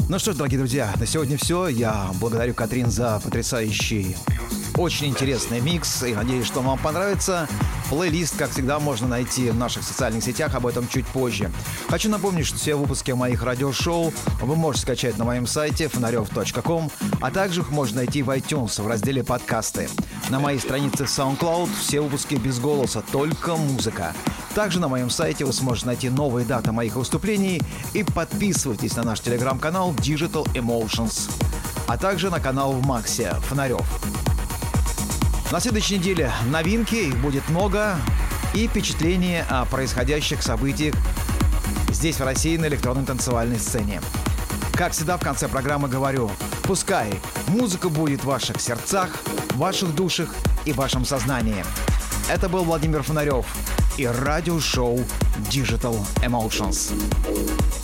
Ну что ж, дорогие друзья, на сегодня все. Я благодарю Катрин за потрясающий, очень интересный микс и надеюсь, что вам понравится. Плейлист, как всегда, можно найти в наших социальных сетях, об этом чуть позже. Хочу напомнить, что все выпуски моих радиошоу вы можете скачать на моем сайте fanarev.com, а также их можно найти в iTunes в разделе «Подкасты». На моей странице SoundCloud все выпуски без голоса, только музыка. Также на моем сайте вы сможете найти новые даты моих выступлений и подписывайтесь на наш телеграм-канал Digital Emotions, а также на канал в Максе Фонарев. На следующей неделе новинки, их будет много, и впечатления о происходящих событиях здесь, в России, на электронной танцевальной сцене. Как всегда, в конце программы говорю, пускай музыка будет в ваших сердцах, в ваших душах и в вашем сознании. Это был Владимир Фонарев и радиошоу Digital Emotions.